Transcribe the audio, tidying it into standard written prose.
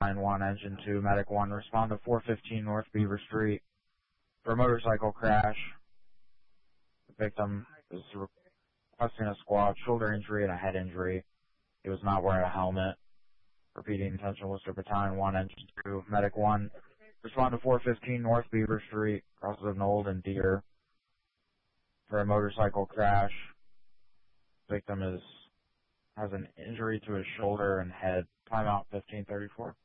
Line 1, Engine 2, Medic 1, respond to 415 North Beaver Street for a motorcycle crash. The victim is requesting a squad, shoulder injury and a head injury. He was not wearing a helmet. Repeating, attention Worcester Battalion 1, Engine 2, Medic 1, respond to 415 North Beaver Street, crosses of Nold and Deer for a motorcycle crash. The victim has an injury to his shoulder and head. Timeout 15:34.